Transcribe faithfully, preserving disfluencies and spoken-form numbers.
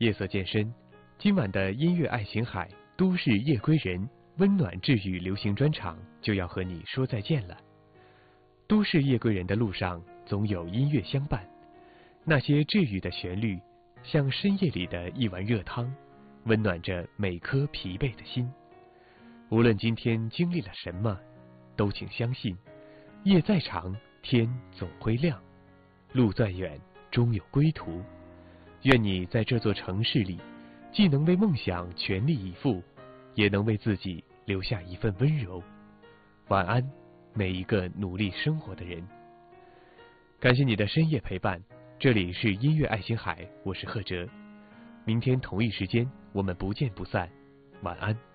夜色渐深，今晚的音乐爱琴海都市夜归人温暖治愈流行专场就要和你说再见了。都市夜归人的路上总有音乐相伴，那些治愈的旋律像深夜里的一碗热汤，温暖着每颗疲惫的心。无论今天经历了什么，都请相信，夜再长，天总会亮，路再远，终有归途。愿你在这座城市里，既能为梦想全力以赴，也能为自己留下一份温柔。晚安，每一个努力生活的人。感谢你的深夜陪伴，这里是音乐爱琴海，我是贺哲。明天同一时间，我们不见不散。晚安。